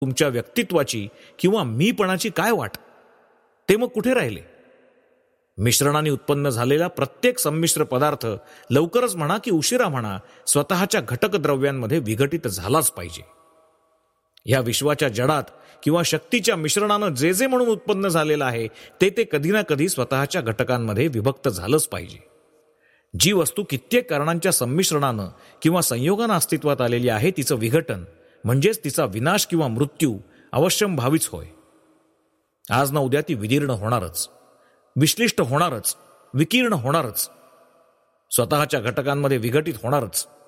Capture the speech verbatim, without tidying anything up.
तुमच्या व्यक्तित्वाची किंवा मीपणाची काय वाट? ते मग कुठे राहिले? मिश्रणाने उत्पन्न झालेला प्रत्येक संमिश्र पदार्थ लवकरच म्हणा की उशिरा म्हणा स्वतःच्या घटक द्रव्यांमध्ये विघटित झालाच पाहिजे. या विश्वाच्या जडात किंवा शक्तीच्या मिश्रणानं जे जे म्हणून उत्पन्न झालेलं आहे ते ते कधी ना कधी स्वतःच्या घटकांमध्ये विभक्त झालंच पाहिजे. जी वस्तू कित्येक कारणांच्या संमिश्रणानं किंवा संयोगानं अस्तित्वात आलेली आहे तिचं विघटन म्हणजेच तिचा विनाश किंवा मृत्यू अवश्यंभावीच होय. आज ना उद्या ती विदीर्ण होणारच, विश्लिष्ट होणारच, विकीर्ण होणारच, स्वतःच्या घटकांमध्ये विघटित होणारच.